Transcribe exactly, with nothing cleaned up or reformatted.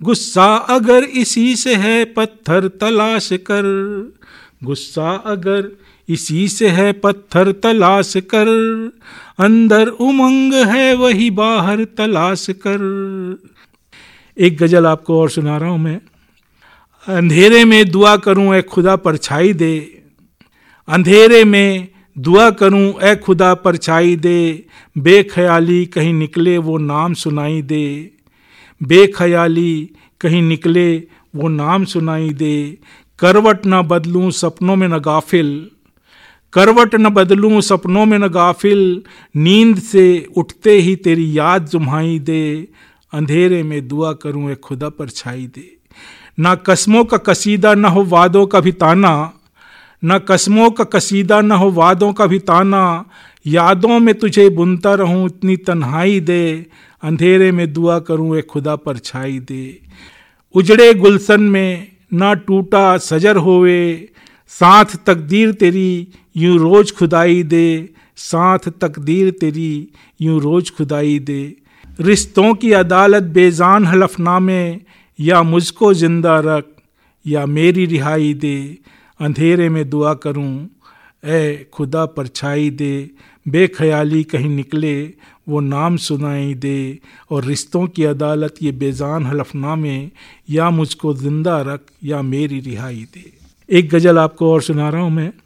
गुस्सा अगर इसी से है पत्थर तलाश कर, गुस्सा अगर इसी से है पत्थर तलाश कर, अंदर उमंग है वही बाहर तलाश कर। एक गजल आपको और सुना रहा हूं मैं। अंधेरे में दुआ करूं ए खुदा परछाई दे, अंधेरे में दुआ करूं ए खुदा परछाई दे, बेख्याली कहीं निकले वो नाम सुनाई दे, बेख्याली कहीं निकले वो नाम सुनाई दे। करवट न बदलूं सपनों में न गाफिल, करवट न बदलूं सपनों में न गाफिल, नींद से उठते ही तेरी याद जुम्हाई दे, अंधेरे में दुआ करूं ए खुदा परछाई दे। ना कसमों का कसीदा न हो वादों का भी ताना, न कसमों का कसीदा न हो वादों का भी ताना, यादों में तुझे बुनता रहूं इतनी तन्हाई दे, अंधेरे में दुआ करूं ए खुदा परछाई दे। उजड़े गुलशन में ना टूटा सजर होवे, साथ तकदीर तेरी यूं रोज खुदाई दे, साथ तकदीर तेरी यूं रोज खुदाई दे। रिश्तों की अदालत बेजान हलफनामे, या मुझको जिंदा रख या मेरी रिहाई दे, अंधेरे में दुआ करूं ए खुदा परछाई दे, बेख्याली कहीं निकले वो नाम सुनाई दे, और रिश्तों की अदालत ये बेजान हलफनामे, या मुझको जिंदा रख या मेरी रिहाई दे। एक गज़ल आपको और सुना रहा हूं मैं।